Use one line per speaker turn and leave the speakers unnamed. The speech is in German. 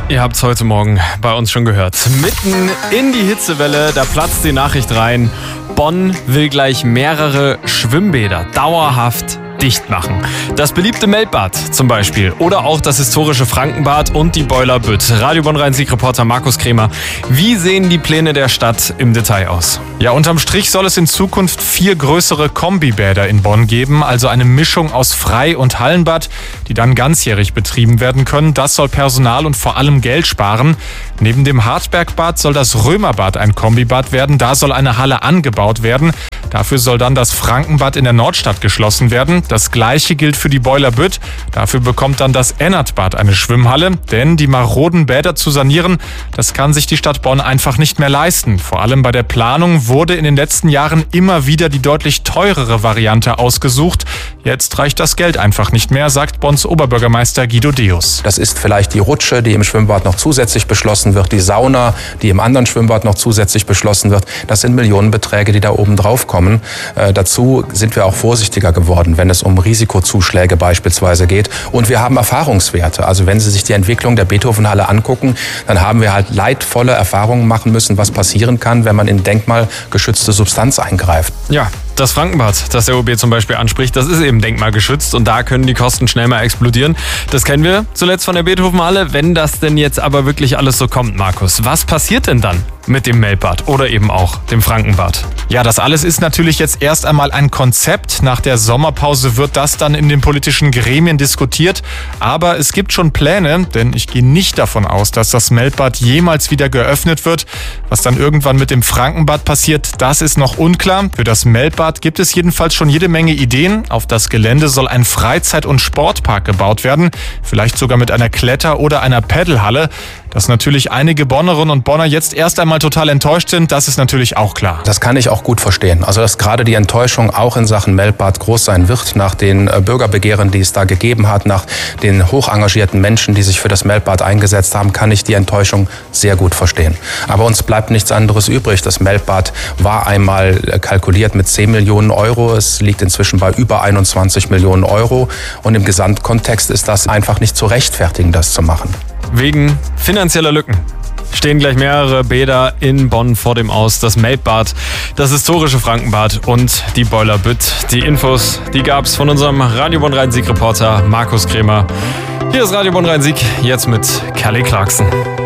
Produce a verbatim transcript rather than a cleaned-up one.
Ihr habt es heute Morgen bei uns schon gehört. Mitten in die Hitzewelle, da platzt die Nachricht rein. Bonn will gleich mehrere Schwimmbäder dauerhaft dicht machen. Das beliebte Meltbad zum Beispiel oder auch das historische Frankenbad und die Boiler Bütt. Radio Bonn Rhein-Sieg-Reporter Markus Kremer. Wie sehen die Pläne der Stadt im Detail aus?
Ja, unterm Strich soll es in Zukunft vier größere Kombibäder in Bonn geben, also eine Mischung aus Frei- und Hallenbad, die dann ganzjährig betrieben werden können. Das soll Personal und vor allem Geld sparen. Neben dem Hartbergbad soll das Römerbad ein Kombibad werden. Da soll eine Halle angebaut werden. Dafür soll dann das Frankenbad in der Nordstadt geschlossen werden. Das Gleiche gilt für die Boiler Bütt. Dafür bekommt dann das Ennertbad eine Schwimmhalle. Denn die maroden Bäder zu sanieren, das kann sich die Stadt Bonn einfach nicht mehr leisten. Vor allem bei der Planung wurde in den letzten Jahren immer wieder die deutlich teurere Variante ausgesucht. Jetzt reicht das Geld einfach nicht mehr, sagt Bonns Oberbürgermeister Guido Deus.
Das ist vielleicht die Rutsche, die im Schwimmbad noch zusätzlich beschlossen wird, die Sauna, die im anderen Schwimmbad noch zusätzlich beschlossen wird. Das sind Millionenbeträge, die da oben drauf kommen. Äh, dazu sind wir auch vorsichtiger geworden, wenn es um Risikozuschläge beispielsweise geht. Und wir haben Erfahrungswerte. Also wenn Sie sich die Entwicklung der Beethovenhalle angucken, dann haben wir halt leidvolle Erfahrungen machen müssen, was passieren kann, wenn man in denkmalgeschützte Substanz eingreift.
Ja, das Frankenbad, das der O B zum Beispiel anspricht, das ist eben denkmalgeschützt und da können die Kosten schnell mal explodieren. Das kennen wir zuletzt von der Beethovenhalle. Wenn das denn jetzt aber wirklich alles so kommt, Markus, was passiert denn dann mit dem Meltbad oder eben auch dem Frankenbad?
Ja, das alles ist natürlich jetzt erst einmal ein Konzept. Nach der Sommerpause wird das dann in den politischen Gremien diskutiert. Aber es gibt schon Pläne, denn ich gehe nicht davon aus, dass das Meltbad jemals wieder geöffnet wird. Was dann irgendwann mit dem Frankenbad passiert, das ist noch unklar. Für das Meltbad gibt es jedenfalls schon jede Menge Ideen. Auf das Gelände soll ein Freizeit- und Sportpark gebaut werden. Vielleicht sogar mit einer Kletter- oder einer Paddelhalle. Dass natürlich einige Bonnerinnen und Bonner jetzt erst einmal total enttäuscht sind, das ist natürlich auch klar.
Das kann ich auch gut verstehen. Also dass gerade die Enttäuschung auch in Sachen Meltbad groß sein wird, nach den Bürgerbegehren, die es da gegeben hat, nach den hoch engagierten Menschen, die sich für das Meltbad eingesetzt haben, kann ich die Enttäuschung sehr gut verstehen. Aber uns bleibt nichts anderes übrig. Das Meltbad war einmal kalkuliert mit zehn Millionen Euro. Es liegt inzwischen bei über einundzwanzig Millionen Euro. Und im Gesamtkontext ist das einfach nicht zu rechtfertigen, das zu machen.
Wegen finanzieller Lücken stehen gleich mehrere Bäder in Bonn vor dem Aus. Das Meltbad, das historische Frankenbad und die Boiler Bütt. Die Infos, die gab's von unserem Radio Bonn Rhein-Sieg-Reporter Markus Kremer. Hier ist Radio Bonn Rhein-Sieg, jetzt mit Kelly Clarkson.